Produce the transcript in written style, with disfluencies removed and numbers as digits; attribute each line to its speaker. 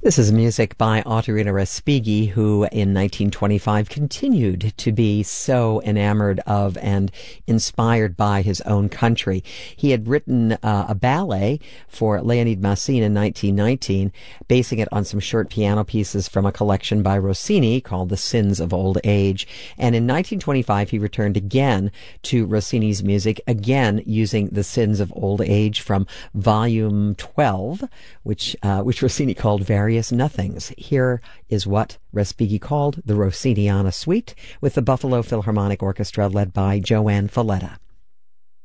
Speaker 1: This is music by Ottorino Respighi, who in 1925 continued to be so enamored of and inspired by his own country. He had written a ballet for Leonid Massine in 1919, basing it on some short piano pieces from a collection by Rossini called The Sins of Old Age. And in 1925, he returned again to Rossini's music, again using The Sins of Old Age from Volume 12, which Rossini called Various Nothings. Here is what Respighi called the Rossiniana Suite with the Buffalo Philharmonic Orchestra led by Joanne Falletta.